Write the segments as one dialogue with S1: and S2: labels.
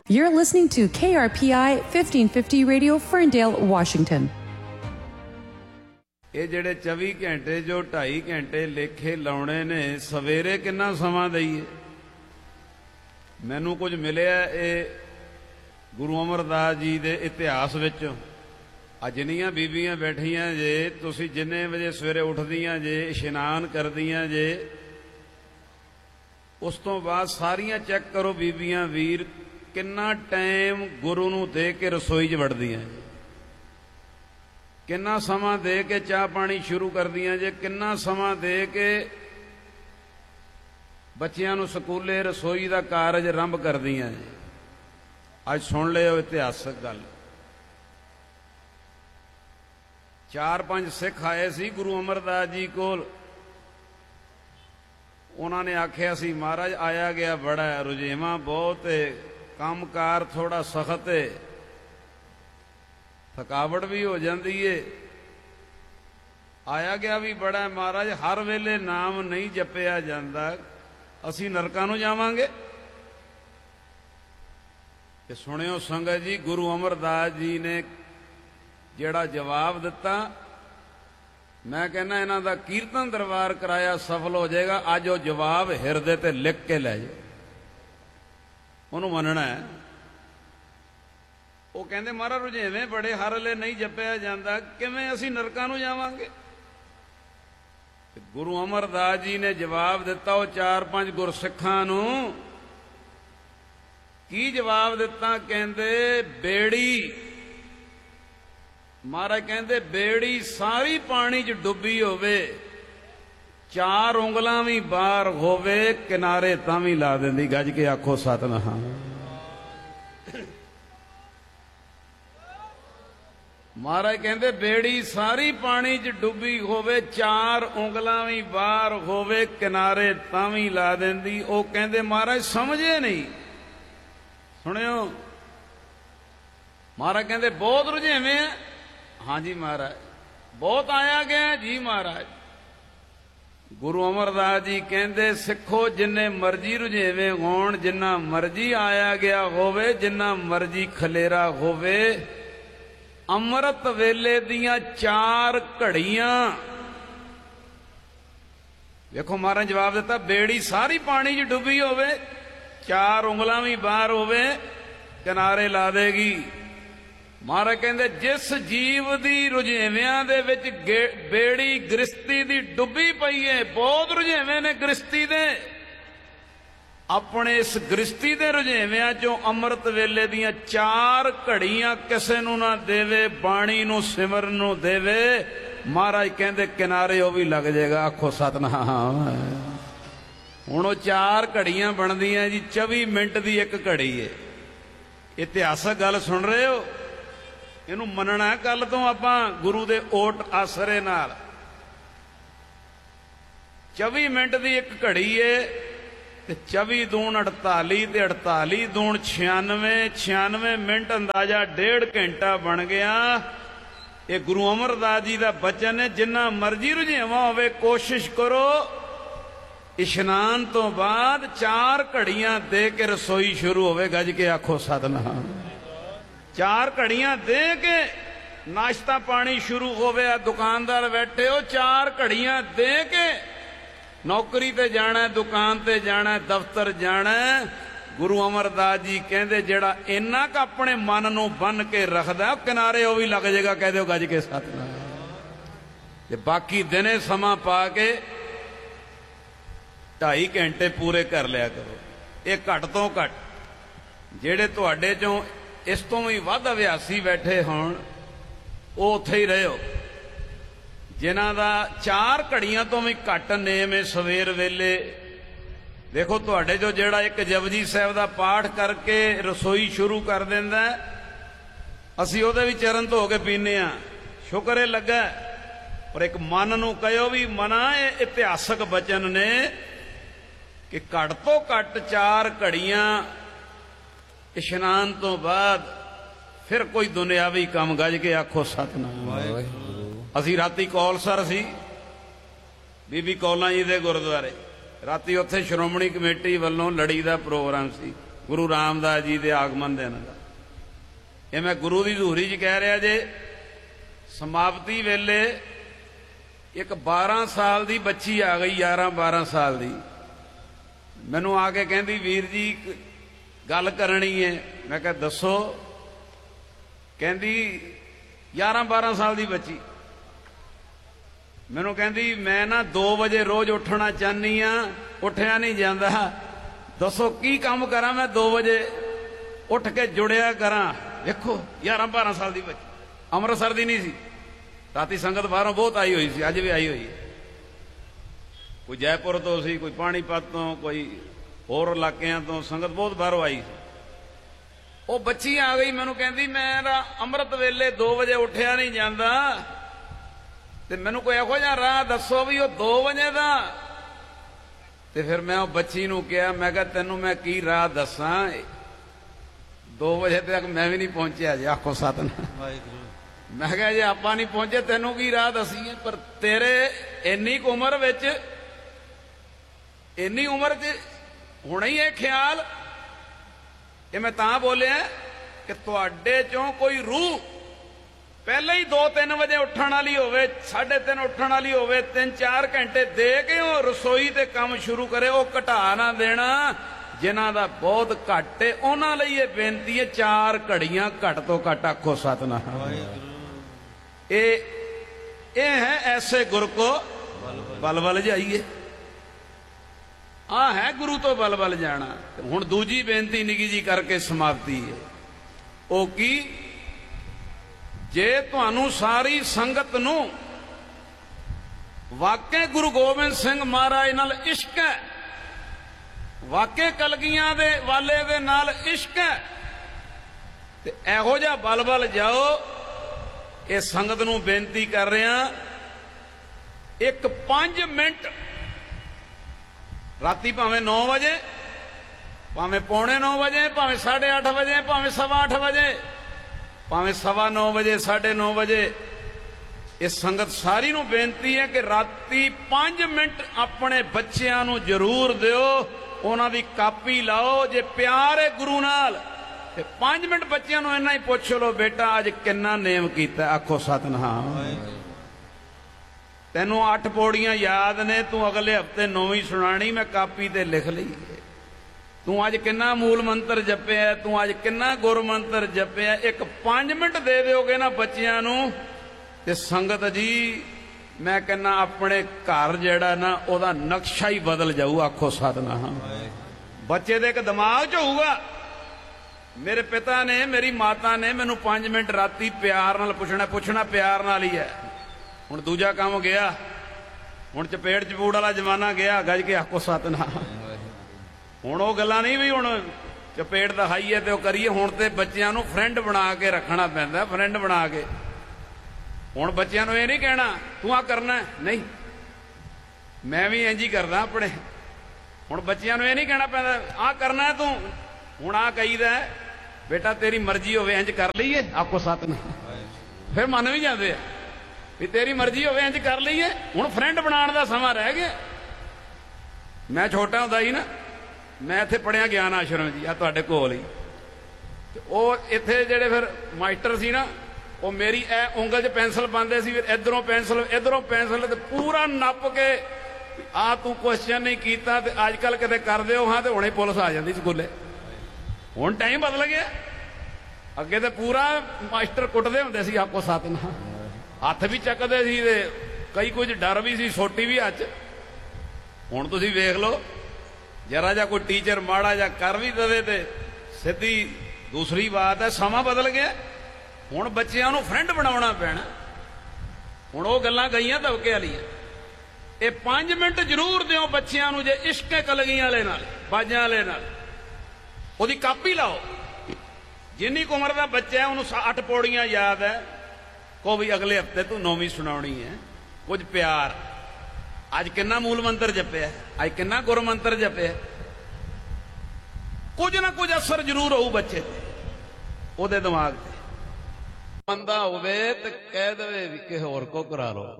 S1: You're listening to KRPI 1550 Radio, Ferndale, Washington.
S2: ਇਹ ਜਿਹੜੇ 24 ਘੰਟੇ ਜੋ 2.5 ਘੰਟੇ ਲੇਖੇ ਲਾਉਣੇ ਨੇ, ਸਵੇਰੇ ਕਿੰਨਾ ਸਮਾਂ ਦਈਏ? ਮੈਨੂੰ ਕੁਝ ਮਿਲਿਆ ਇਹ ਗੁਰੂ ਅਮਰਦਾਸ ਜੀ ਦੇ ਇਤਿਹਾਸ ਵਿੱਚ। ਆ ਜਿੰਨੀਆਂ ਬੀਬੀਆਂ ਬੈਠੀਆਂ ਜੇ, ਤੁਸੀਂ ਜਿੰਨੇ ਵਜੇ ਸਵੇਰੇ ਉੱਠਦੀਆਂ ਜੇ, ਇਸ਼ਨਾਨ ਕਰਦੀਆਂ ਜੇ, ਉਸ ਤੋਂ ਬਾਅਦ ਸਾਰੀਆਂ ਚੈੱਕ ਕਰੋ ਬੀਬੀਆਂ ਵੀਰ, ਕਿੰਨਾ ਟਾਈਮ ਗੁਰੂ ਨੂੰ ਦੇ ਕੇ ਰਸੋਈ 'ਚ ਵੜਦੀਆਂ ਜੇ, ਕਿੰਨਾ ਸਮਾਂ ਦੇ ਕੇ ਚਾਹ ਪਾਣੀ ਸ਼ੁਰੂ ਕਰਦੀਆਂ ਜੇ, ਕਿੰਨਾ ਸਮਾਂ ਦੇ ਕੇ ਬੱਚਿਆਂ ਨੂੰ ਸਕੂਲੇ ਰਸੋਈ ਦਾ ਕਾਰਜ ਆਰੰਭ ਕਰਦੀਆਂ ਜੇ। ਅੱਜ ਸੁਣ ਲਿਓ ਇਤਿਹਾਸਕ ਗੱਲ। 4-5 ਸਿੱਖ ਆਏ ਸੀ ਗੁਰੂ ਅਮਰਦਾਸ ਜੀ ਕੋਲ। ਉਹਨਾਂ ਨੇ ਆਖਿਆ ਸੀ, ਮਹਾਰਾਜ ਆਇਆ ਗਿਆ ਬੜਾ, ਰੁਝੇਵਾਂ ਬਹੁਤ ਏ, ਕੰਮਕਾਰ ਥੋੜਾ ਸਖਤ ਏ, ਥਕਾਵਟ ਵੀ ਹੋ ਜਾਂਦੀ ਏ, ਆਇਆ ਗਿਆ ਵੀ ਬੜਾ ਮਹਾਰਾਜ, ਹਰ ਵੇਲੇ ਨਾਮ ਨਹੀਂ ਜਪਿਆ ਜਾਂਦਾ, ਅਸੀਂ ਨਰਕਾਂ ਨੂੰ ਜਾਵਾਂਗੇ। ਤੇ ਸੁਣਿਓ ਸੰਗਤ ਜੀ, ਗੁਰੂ ਅਮਰਦਾਸ ਜੀ ਨੇ ਜਿਹੜਾ ਜਵਾਬ ਦਿੱਤਾ, ਮੈਂ ਕਹਿੰਦਾ ਇਹਨਾਂ ਦਾ ਕੀਰਤਨ ਦਰਬਾਰ ਕਰਾਇਆ ਸਫਲ ਹੋ ਜਾਏਗਾ। ਅੱਜ ਉਹ ਜਵਾਬ ਹਿਰਦੇ ਤੇ ਲਿਖ ਕੇ ਲੈ ਜਾਓ, ਉਹਨੂੰ ਮੰਨਣਾ ਹੈ। ਉਹ ਕਹਿੰਦੇ ਮਹਾਰਾਜ ਰੁਝੇਵੇਂ ਬੜੇ, ਹਰ ਵੇਲੇ ਨਹੀਂ ਜਪਿਆ ਜਾਂਦਾ, ਕਿਵੇਂ ਅਸੀਂ ਨਰਕਾਂ ਨੂੰ ਜਾਵਾਂਗੇ? ਗੁਰੂ ਅਮਰਦਾਸ ਜੀ ਨੇ ਜਵਾਬ ਦਿੱਤਾ ਉਹ 4-5 ਗੁਰਸਿੱਖਾਂ ਨੂੰ। ਕੀ ਜਵਾਬ ਦਿੱਤਾ? ਕਹਿੰਦੇ ਬੇੜੀ, ਮਹਾਰਾਜ ਕਹਿੰਦੇ ਬੇੜੀ ਸਾਰੀ ਪਾਣੀ 'ਚ ਡੁੱਬੀ ਹੋਵੇ, 4 ਉਂਗਲਾਂ ਵੀ ਬਾਹਰ ਹੋਵੇ, ਕਿਨਾਰੇ ਤਾਂ ਵੀ ਲਾ ਦਿੰਦੀ। ਗੱਜ ਕੇ ਆਖੋ ਸਤਿਨਾਮ। ਮਹਾਰਾਜ ਕਹਿੰਦੇ ਬੇੜੀ ਸਾਰੀ ਪਾਣੀ 'ਚ ਡੁੱਬੀ ਹੋਵੇ, 4 ਉਂਗਲਾਂ ਵੀ ਬਾਹਰ ਹੋਵੇ, ਕਿਨਾਰੇ ਤਾਂ ਵੀ ਲਾ ਦਿੰਦੀ। ਉਹ ਕਹਿੰਦੇ ਮਹਾਰਾਜ ਸਮਝੇ ਨਹੀਂ। ਸੁਣਿਓ, ਮਹਾਰਾਜ ਕਹਿੰਦੇ ਬਹੁਤ ਰੁਝੇਵੇਂ ਆ। ਹਾਂਜੀ ਮਹਾਰਾਜ। ਬਹੁਤ ਆਇਆ ਗਿਆ? ਜੀ ਮਹਾਰਾਜ। ਗੁਰੂ ਅਮਰਦਾਸ ਜੀ ਕਹਿੰਦੇ ਸਿੱਖੋ, ਜਿੰਨੇ ਮਰਜ਼ੀ ਰੁਝੇਵੇਂ ਹੋਣ, ਜਿੰਨਾ ਮਰਜ਼ੀ ਆਇਆ ਗਿਆ ਹੋਵੇ, ਜਿੰਨਾ ਮਰਜ਼ੀ ਖਲੇਰਾ ਹੋਵੇ, ਅੰਮ੍ਰਿਤ ਵੇਲੇ ਦੀਆਂ 4 ਘੜੀਆਂ, ਵੇਖੋ ਮਹਾਰਾਜ ਜਵਾਬ ਦਿੱਤਾ, ਬੇੜੀ ਸਾਰੀ ਪਾਣੀ 'ਚ ਡੁੱਬੀ ਹੋਵੇ, 4 ਉਂਗਲਾਂ ਵੀ ਬਾਹਰ ਹੋਵੇ, ਕਿਨਾਰੇ ਲਾ ਦੇਗੀ। ਮਹਾਰਾਜ ਕਹਿੰਦੇ ਜਿਸ ਜੀਵ ਦੀ ਰੁਝੇਵਿਆਂ ਦੇ ਵਿੱਚ ਬੇੜੀ ਗ੍ਰਸਤੀ ਦੀ ਡੁੱਬੀ ਪਈ ਏ, ਬਹੁਤ ਰੁਝੇਵੇਂ ਨੇ ਗ੍ਰਸਤੀ ਦੇ, ਆਪਣੇ ਇਸ ਗ੍ਰਸਤੀ ਦੇ ਰੁਝੇਵਿਆਂ 'ਚੋਂ ਅੰਮ੍ਰਿਤ ਵੇਲੇ ਦੀਆਂ 4 ਘੜੀਆਂ ਕਿਸੇ ਨੂੰ ਨਾ ਦੇਵੇ, ਬਾਣੀ ਨੂੰ ਸਿਮਰਨ ਨੂੰ ਦੇਵੇ, ਮਹਾਰਾਜ ਕਹਿੰਦੇ ਕਿਨਾਰੇ ਉਹ ਵੀ ਲੱਗ ਜਾਏਗਾ। ਆਖੋ ਸਤਿਨਾਮ। ਹੁਣ ਉਹ 4 ਘੜੀਆਂ ਬਣਦੀਆਂ ਜੀ, 24 ਮਿੰਟ ਦੀ ਇੱਕ ਘੜੀ ਏ। ਇਤਿਹਾਸਕ ਗੱਲ ਸੁਣ ਰਹੇ ਹੋ? ਇਹਨੂੰ ਮੰਨਣਾ ਕੱਲ ਤੋਂ ਆਪਾਂ ਗੁਰੂ ਦੇ ਓਟ ਆਸਰੇ ਨਾਲ। 24 ਮਿੰਟ ਦੀ ਇੱਕ ਘੜੀ ਏ, ਤੇ 24 ਦੂਣ 48 ਤੇ 48 ਦੂਣ 96, 96 ਮਿੰਟ ਅੰਦਾਜ਼ਾ 1.5 ਘੰਟਾ ਬਣ ਗਿਆ। ਇਹ ਗੁਰੂ ਅਮਰਦਾਸ ਜੀ ਦਾ ਬਚਨ ਹੈ। ਜਿੰਨਾ ਮਰਜ਼ੀ ਰੁਝੇਵਾਂ ਹੋਵੇ, ਕੋਸ਼ਿਸ਼ ਕਰੋ ਇਸ਼ਨਾਨ ਤੋਂ ਬਾਅਦ 4 ਘੜੀਆਂ ਦੇ ਕੇ ਰਸੋਈ ਸ਼ੁਰੂ ਹੋਵੇ। ਗੱਜ ਕੇ ਆਖੋ ਸਤਿਨਾਮ। 4 ਘੜੀਆਂ ਦੇ ਕੇ ਨਾਸ਼ਤਾ ਪਾਣੀ ਸ਼ੁਰੂ ਹੋਵੇ। ਆ ਦੁਕਾਨਦਾਰ ਬੈਠੇ ਹੋ, 4 ਘੜੀਆਂ ਦੇ ਕੇ ਨੌਕਰੀ ਤੇ ਜਾਣਾ, ਦੁਕਾਨ ਤੇ ਜਾਣਾ, ਦਫ਼ਤਰ ਜਾਣਾ। ਗੁਰੂ ਅਮਰਦਾਸ ਜੀ ਕਹਿੰਦੇ ਜਿਹੜਾ ਇੰਨਾ ਕੁ ਆਪਣੇ ਮਨ ਨੂੰ ਬੰਨ ਕੇ ਰੱਖਦਾ, ਉਹ ਕਿਨਾਰੇ ਉਹ ਵੀ ਲੱਗ ਜਾਏਗਾ। ਕਹਿ ਦਿਓ ਗੱਜ ਕੇ ਸਤਿਨਾਮ। ਤੇ ਬਾਕੀ ਦਿਨੇ ਸਮਾਂ ਪਾ ਕੇ 2.5 ਘੰਟੇ ਪੂਰੇ ਕਰ ਲਿਆ ਕਰੋ। ਇਹ ਘੱਟ ਤੋਂ ਘੱਟ। ਜਿਹੜੇ ਤੁਹਾਡੇ ਚੋਂ ਇਸ ਤੋਂ ਵੀ ਵੱਧ ਅਭਿਆਸੀ ਬੈਠੇ ਹੋਣ, ਉਹ ਉੱਥੇ ਹੀ ਰਹਿਓ। ਜਿਨ੍ਹਾਂ ਦਾ 4 ਘੜੀਆਂ ਤੋਂ ਵੀ ਘੱਟ ਨੇਮ ਹੈ ਸਵੇਰ ਵੇਲੇ, ਦੇਖੋ ਤੁਹਾਡੇ ਚੋਂ ਜਿਹੜਾ ਇੱਕ ਜਪਜੀ ਸਾਹਿਬ ਦਾ ਪਾਠ ਕਰਕੇ ਰਸੋਈ ਸ਼ੁਰੂ ਕਰ ਦਿੰਦਾ, ਅਸੀਂ ਉਹਦੇ ਵੀ ਚਰਨ ਧੋ ਕੇ ਪੀਨੇ ਆ, ਸ਼ੁਕਰ ਇਹ ਲੱਗਾ। ਪਰ ਇੱਕ ਮਨ ਨੂੰ ਕਹਿਓ ਵੀ ਮਨਾ, ਇਹ ਇਤਿਹਾਸਕ ਬਚਨ ਨੇ ਕਿ ਘੱਟ ਤੋਂ ਘੱਟ 4 ਘੜੀਆਂ ਇਸ਼ਨਾਨ ਤੋਂ ਬਾਅਦ, ਫਿਰ ਕੋਈ ਦੁਨਿਆਵੀ ਕੰਮ। ਗੱਜ ਕੇ ਆਖੋ ਸਤਿਨਾਮ। ਅਸੀਂ ਰਾਤੀ ਕੌਲਸਰ ਸੀ, ਬੀਬੀ ਕੌਲਾਂ ਜੀ ਦੇ ਗੁਰਦੁਆਰੇ। ਰਾਤੀ ਉੱਥੇ ਸ਼੍ਰੋਮਣੀ ਕਮੇਟੀ ਵੱਲੋਂ ਲੜੀ ਦਾ ਪ੍ਰੋਗਰਾਮ ਸੀ। ਗੁਰੂ ਰਾਮਦਾਸ ਜੀ ਦੇ ਆਗਮਨ ਦਿਨ ਦਾ। ਇਹ ਮੈਂ ਗੁਰੂ ਦੀ ਹਜ਼ੂਰੀ 'ਚ ਕਹਿ ਰਿਹਾ ਜੇ। ਸਮਾਪਤੀ ਵੇਲੇ ਇੱਕ 12 ਸਾਲ ਦੀ ਬੱਚੀ ਆ ਗਈ, 11-12 ਸਾਲ ਦੀ, ਮੈਨੂੰ ਆ ਕੇ ਕਹਿੰਦੀ ਵੀਰ ਜੀ ਗੱਲ ਕਰਨੀ ਹੈ। ਮੈਂ ਕਿਹਾ ਦੱਸੋ। ਕਹਿੰਦੀ 11-12 ਸਾਲ ਦੀ ਬੱਚੀ ਮੈਨੂੰ ਕਹਿੰਦੀ ਮੈਂ ਨਾ 2 ਵਜੇ ਰੋਜ਼ ਉੱਠਣਾ ਚਾਹੁੰਦੀ ਆ, ਉੱਠਿਆ ਨਹੀਂ ਜਾਂਦਾ, ਦੱਸੋ ਕੀ ਕੰਮ ਕਰਾਂ ਮੈਂ 2 ਵਜੇ ਉੱਠ ਕੇ ਜੁੜਿਆ ਕਰਾਂ। ਵੇਖੋ 11-12 ਸਾਲ ਦੀ ਬੱਚੀ, ਅੰਮ੍ਰਿਤਸਰ ਦੀ ਨਹੀਂ ਸੀ। ਰਾਤੀ ਸੰਗਤ ਬਾਹਰੋਂ ਬਹੁਤ ਆਈ ਹੋਈ ਸੀ, ਅੱਜ ਵੀ ਆਈ ਹੋਈ ਹੈ। ਕੋਈ ਜੈਪੁਰ ਤੋਂ ਸੀ, ਕੋਈ ਪਾਣੀਪਤ ਤੋਂ, ਕੋਈ ਹੋਰ ਇਲਾਕਿਆਂ ਤੋਂ ਸੰਗਤ ਬਹੁਤ ਬਾਹਰੋਂ ਆਈ ਸੀ। ਉਹ ਬੱਚੀ ਆ ਗਈ, ਮੈਨੂੰ ਕਹਿੰਦੀ ਮੇਰਾ ਅੰਮ੍ਰਿਤ ਵੇਲੇ 2 ਵਜੇ ਉੱਠਿਆ ਨਹੀਂ ਜਾਂਦਾ ਤੇ ਮੈਨੂੰ ਕੋਈ ਇਹੋ ਜਿਹਾ ਰਾਹ ਦੱਸੋ ਵੀ ਉਹ 2 ਵਜੇ ਦਾ। ਤੇ ਫਿਰ ਮੈਂ ਉਹ ਬੱਚੀ ਨੂੰ ਕਿਹਾ, ਮੈਂ ਕਿਹਾ ਤੈਨੂੰ ਮੈਂ ਕੀ ਰਾਹ ਦੱਸਾਂ, 2 ਵਜੇ ਤੱਕ ਮੈਂ ਵੀ ਨਹੀਂ ਪਹੁੰਚਿਆ ਜੀ। ਆਖੋ ਸਤਿਨਾਮ ਵਾਹਿਗੁਰੂ। ਮੈਂ ਕਿਹਾ ਜੇ ਆਪਾਂ ਨਹੀਂ ਪਹੁੰਚੇ ਤੈਨੂੰ ਕੀ ਰਾਹ ਦਸੀਏ, ਪਰ ਤੇਰੇ ਇੰਨੀ ਕੁ ਉਮਰ ਵਿੱਚ, ਇੰਨੀ ਉਮਰ 'ਚ ਹੋਣਾ ਹੀ ਇਹ ਖਿਆਲ। ਇਹ ਮੈਂ ਤਾਂ ਬੋਲਿਆ ਕਿ ਤੁਹਾਡੇ ਚੋਂ ਕੋਈ ਰੂਹ ਪਹਿਲਾਂ ਹੀ 2-3 ਵਜੇ ਉੱਠਣ ਵਾਲੀ ਹੋਵੇ, 3:30 ਉੱਠਣ ਵਾਲੀ ਹੋਵੇ, 3-4 ਘੰਟੇ ਦੇ ਕੇ ਉਹ ਰਸੋਈ ਤੇ ਕੰਮ ਸ਼ੁਰੂ ਕਰੇ, ਉਹ ਘਟਾ ਨਾ ਦੇਣਾ। ਜਿਨ੍ਹਾਂ ਦਾ ਬਹੁਤ ਘੱਟ ਹੈ ਉਹਨਾਂ ਲਈ ਇਹ ਬੇਨਤੀ ਹੈ 4 ਘੜੀਆਂ ਘੱਟ ਤੋਂ ਘੱਟ। ਆਖੋ ਸਤਿਨਾਮ। ਇਹ ਹੈ ਐਸੇ ਗੁਰ ਕੋ ਬਲ ਬਲ ਜਾਈਏ। ਆ ਹੈ ਗੁਰੂ ਤੋਂ ਬਲ ਬਲ ਜਾਣਾ। ਹੁਣ ਦੂਜੀ ਬੇਨਤੀ ਨਿੱਕੀ ਜੀ ਕਰਕੇ ਸਮਾਪਤੀ ਹੈ। ਉਹ ਕੀ, ਜੇ ਤੁਹਾਨੂੰ ਸਾਰੀ ਸੰਗਤ ਨੂੰ ਵਾਕਈ ਗੁਰੂ ਗੋਬਿੰਦ ਸਿੰਘ ਮਹਾਰਾਜ ਨਾਲ ਇਸ਼ਕ ਹੈ, ਵਾਕਈ ਕਲਗੀਆਂ ਦੇ ਵਾਲੇ ਦੇ ਨਾਲ ਇਸ਼ਕ ਹੈ, ਤੇ ਇਹੋ ਜਿਹਾ ਬਲ ਬਲ ਜਾਓ। ਇਹ ਸੰਗਤ ਨੂੰ ਬੇਨਤੀ ਕਰ ਰਿਹਾ, ਇੱਕ 5 ਮਿੰਟ ਰਾਤੀ, ਭਾਵੇਂ 9 ਵਜੇ, ਭਾਵੇਂ 8:45 ਵਜੇ, ਭਾਵੇਂ 8:30 ਵਜੇ, ਭਾਵੇਂ 8:15 ਵਜੇ, ਭਾਵੇਂ 9:15 ਵਜੇ, 9:30 ਵਜੇ, ਇਹ ਸੰਗਤ ਸਾਰੀ ਨੂੰ ਬੇਨਤੀ ਹੈ ਕਿ ਰਾਤੀ 5 ਮਿੰਟ ਆਪਣੇ ਬੱਚਿਆਂ ਨੂੰ ਜ਼ਰੂਰ ਦਿਓ। ਉਹਨਾਂ ਦੀ ਕਾਪੀ ਲਾਓ। ਜੇ ਪਿਆਰ ਹੈ ਗੁਰੂ ਨਾਲ ਤੇ 5 ਮਿੰਟ ਬੱਚਿਆਂ ਨੂੰ ਇੰਨਾ ਹੀ ਪੁੱਛ ਲਓ, ਬੇਟਾ ਅੱਜ ਕਿੰਨਾ ਨੇਮ ਕੀਤਾ। ਆਖੋ ਸਤਿਨਾਮ। ਤੈਨੂੰ 8 ਪੌੜੀਆਂ ਯਾਦ ਨੇ, ਤੂੰ ਅਗਲੇ ਹਫ਼ਤੇ 9ਵੀਂ ਸੁਣਾਣੀ, ਮੈਂ ਕਾਪੀ ਤੇ ਲਿਖ ਲਈ। ਤੂੰ ਅੱਜ ਕਿੰਨਾ ਮੂਲ ਮੰਤਰ ਜਪਿਆ, ਤੂੰ ਅੱਜ ਕਿੰਨਾ ਗੁਰ ਮੰਤਰ ਜਪਿਆ। ਇੱਕ 5 ਮਿੰਟ ਦੇ ਦਿਓਗੇ ਨਾ ਬੱਚਿਆਂ ਨੂੰ ਤੇ ਸੰਗਤ ਜੀ ਮੈਂ ਕਹਿੰਦਾ ਆਪਣੇ ਘਰ ਜਿਹੜਾ ਨਾ ਉਹਦਾ ਨਕਸ਼ਾ ਹੀ ਬਦਲ ਜਾਊ। ਆਖੋ ਸਤਿਨਾਮ। ਬੱਚੇ ਦੇ ਇੱਕ ਦਿਮਾਗ 'ਚ ਹੋਊਗਾ, ਮੇਰੇ ਪਿਤਾ ਨੇ, ਮੇਰੀ ਮਾਤਾ ਨੇ ਮੈਨੂੰ 5 ਮਿੰਟ ਰਾਤੀ ਪਿਆਰ ਨਾਲ ਪੁੱਛਣਾ ਪਿਆਰ ਨਾਲ ਹੀ ਹੈ। ਹੁਣ ਦੂਜਾ ਕੰਮ ਗਿਆ, ਹੁਣ ਚਪੇੜ ਚਪੂੜ ਵਾਲਾ ਜ਼ਮਾਨਾ ਗਿਆ, ਗੱਜ ਕੇ ਆਖੋ ਸਤਿਨਾਮ। ਹੁਣ ਉਹ ਗੱਲਾਂ ਨਹੀਂ ਵੀ ਹੁਣ ਚਪੇੜ ਦਾ ਹਾਈਏ ਤੇ ਉਹ ਕਰੀਏ। ਹੁਣ ਤੇ ਬੱਚਿਆਂ ਨੂੰ ਫਰੈਂਡ ਬਣਾ ਕੇ ਰੱਖਣਾ ਪੈਂਦਾ, ਫਰੈਂਡ ਬਣਾ ਕੇ। ਹੁਣ ਬੱਚਿਆਂ ਨੂੰ ਇਹ ਨਹੀਂ ਕਹਿਣਾ ਤੂੰ ਆ ਕਰਨਾ, ਨਹੀਂ ਮੈਂ ਵੀ ਇੰਝ ਹੀ ਕਰਦਾ ਆਪਣੇ। ਹੁਣ ਬੱਚਿਆਂ ਨੂੰ ਇਹ ਨਹੀਂ ਕਹਿਣਾ ਪੈਂਦਾ ਆ ਕਰਨਾ ਤੂੰ। ਹੁਣ ਆ ਕਹੀਦਾ ਬੇਟਾ ਤੇਰੀ ਮਰਜ਼ੀ ਹੋਵੇ ਇੰਝ ਕਰ ਲਈਏ। ਆਖੋ ਸਤਿਨਾਮ। ਫਿਰ ਮੰਨ ਵੀ ਜਾਂਦੇ ਆ ਵੀ ਤੇਰੀ ਮਰਜ਼ੀ ਹੋਵੇ ਇੰਝ ਕਰ ਲਈਏ। ਹੁਣ ਫਰੈਂਡ ਬਣਾਉਣ ਦਾ ਸਮਾਂ ਰਹਿ ਗਿਆ। ਮੈਂ ਛੋਟਾ ਹੁੰਦਾ ਸੀ ਨਾ, ਮੈਂ ਇੱਥੇ ਪੜ੍ਹਿਆ ਗਿਆਨ ਆਸ਼ਰਮ ਜੀ, ਆ ਤੁਹਾਡੇ ਕੋਲ ਹੀ। ਤੇ ਉਹ ਇੱਥੇ ਜਿਹੜੇ ਫਿਰ ਮਾਸਟਰ ਸੀ ਨਾ, ਉਹ ਮੇਰੀ ਇਹ ਉਂਗਲ 'ਚ ਪੈਨਸਲ ਪਾਉਂਦੇ ਸੀ, ਫਿਰ ਇਧਰੋਂ ਪੈਨਸਲ ਇਧਰੋਂ ਪੈਨਸਲ, ਤੇ ਪੂਰਾ ਨੱਪ ਕੇ ਆ ਤੂੰ ਕੁਐਸਚਨ ਨਹੀਂ ਕੀਤਾ। ਤੇ ਅੱਜ ਕੱਲ ਕਿਤੇ ਕਰਦੇ ਹੋ ਹਾਂ ਤੇ ਹੁਣੇ ਪੁਲਿਸ ਆ ਜਾਂਦੀ ਸਕੂਲੇ। ਹੁਣ ਟਾਈਮ ਬਦਲ ਗਿਆ। ਅੱਗੇ ਤੇ ਪੂਰਾ ਮਾਸਟਰ ਕੁੱਟਦੇ ਹੁੰਦੇ ਸੀ। ਆਖੋ ਸਤਿਨਾਮ। ਹੱਥ ਵੀ ਚੱਕਦੇ ਸੀ ਤੇ ਕਈ ਕੁਝ ਡਰ ਵੀ ਸੀ, ਸੋਟੀ ਵੀ ਹੱਥ। ਹੁਣ ਤੁਸੀਂ ਵੇਖ ਲਓ, ਜਰਾ ਜਿਹਾ ਕੋਈ ਟੀਚਰ ਮਾੜਾ ਜਿਹਾ ਕਰ ਵੀ ਦੇਵੇ ਤੇ ਸਿੱਧੀ ਦੂਸਰੀ ਬਾਤ ਹੈ। ਸਮਾਂ ਬਦਲ ਗਿਆ। ਹੁਣ ਬੱਚਿਆਂ ਨੂੰ ਫਰੈਂਡ ਬਣਾਉਣਾ ਪੈਣਾ। ਹੁਣ ਉਹ ਗੱਲਾਂ ਗਈਆਂ ਦਬਕੇ ਵਾਲੀਆਂ। ਇਹ 5 ਮਿੰਟ ਜ਼ਰੂਰ ਦਿਓ ਬੱਚਿਆਂ ਨੂੰ। ਜੇ ਇਸ਼ਕ ਕਲਗੀਆਂ ਵਾਲੇ ਨਾਲ, ਬਾਜਾਂ ਵਾਲੇ ਨਾਲ, ਉਹਦੀ ਕਾਪੀ ਲਾਓ। ਜਿੰਨੀ ਕੁ ਉਮਰ ਦਾ ਬੱਚਾ ਹੈ ਉਹਨੂੰ 8 ਪੌੜੀਆਂ ਯਾਦ ਹੈ, ਕੋ ਵੀ ਅਗਲੇ ਹਫ਼ਤੇ ਤੂੰ 9ਵੀਂ ਸੁਣਾਉਣੀ ਹੈ। ਕੁਝ ਪਿਆਰ, ਅੱਜ ਕਿੰਨਾ ਮੂਲ ਮੰਤਰ ਜਪਿਆ, ਅੱਜ ਕਿੰਨਾ ਗੁਰ ਮੰਤਰ ਜਪਿਆ। ਕੁਝ ਨਾ ਕੁਝ ਅਸਰ ਜ਼ਰੂਰ ਹੋਊ ਬੱਚੇ ਤੇ, ਉਹਦੇ ਦਿਮਾਗ ਤੇ। ਬੰਦਾ ਹੋਵੇ ਤੇ ਕਹਿ ਦੇਵੇ ਵੀ ਕਿਸੇ ਹੋਰ ਕੋ ਕਰਾ ਲਓ,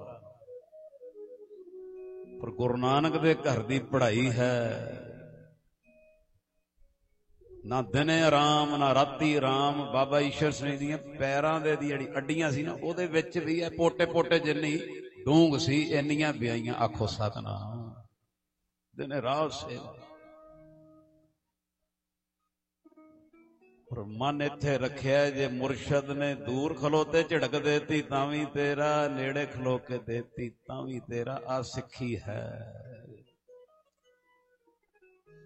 S2: ਪਰ ਗੁਰੂ ਨਾਨਕ ਦੇ ਘਰ ਦੀ ਪੜ੍ਹਾਈ ਹੈ। ਨਾ ਦਿਨੇ ਆਰਾਮ ਨਾ ਰਾਤੀ ਆਰਾਮ। ਬਾਬਾ ਈਸ਼ਰ ਸਿੰਘ ਦੀਆਂ ਪੈਰਾਂ ਦੇ ਦੀ ਜਿਹੜੀ ਅੱਡੀਆਂ ਸੀ ਨਾ ਉਹਦੇ ਵਿੱਚ ਵੀ ਹੈ ਪੋਟੇ ਪੋਟੇ ਜਿੰਨੀ ਡੂੰਘ ਸੀ, ਇੰਨੀਆਂ ਵਿਆਈਆਂ। ਆਖੋ ਸਤਨਾਮ। ਦਿਨੇ ਰਾਤ ਸੇਵਾ। ਪਰ ਮਨ ਇੱਥੇ ਰੱਖਿਆ, ਜੇ ਮੁਰਸ਼ਦ ਨੇ ਦੂਰ ਖਲੋਤੇ ਝਿੜਕ ਦੇਤੀ ਤਾਂ ਵੀ ਤੇਰਾ, ਨੇੜੇ ਖਲੋ ਕੇ ਦੇਤੀ ਤਾਂ ਵੀ ਤੇਰਾ। ਆ ਸਿੱਖੀ ਹੈ।